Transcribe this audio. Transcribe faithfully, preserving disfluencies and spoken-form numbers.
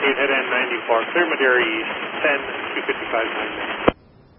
eight, head end ninety-four, clear Madeira East, ten, two fifty-five, nine.